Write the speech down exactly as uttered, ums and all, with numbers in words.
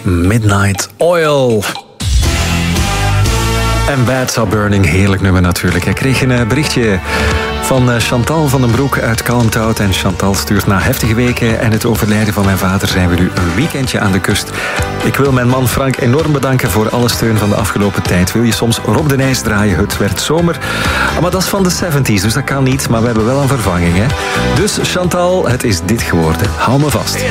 Midnight Oil. En Bats Are Burning, heerlijk nummer natuurlijk. Ik kreeg een berichtje van Chantal van den Broek uit Kalmthout. En Chantal stuurt: na heftige weken en het overlijden van mijn vader zijn we nu een weekendje aan de kust. Ik wil mijn man Frank enorm bedanken voor alle steun van de afgelopen tijd. Wil je soms Rob de Nijs draaien? Het werd zomer. Maar dat is van de zeventig, dus dat kan niet. Maar we hebben wel een vervanging, hè. Dus Chantal, het is dit geworden. Hou me vast.